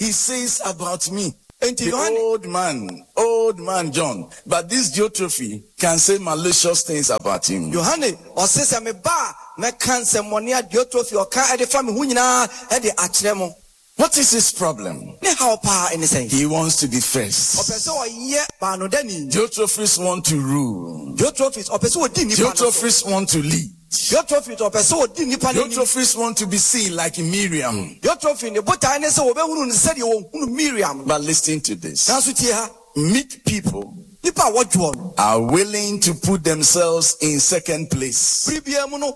he says about me. The old man John, but this Diotrephes can say malicious things about him. Yohane osese me ba me kan se monia Diotrephes o kan e de fa me hu nyina e de akyere mo. What is his problem? He wants to be first. Diotrephes want to rule. Diotrephes want to lead. Diotrephes want to be seen like Miriam. But listen to this. Meek people are willing to put themselves in second place.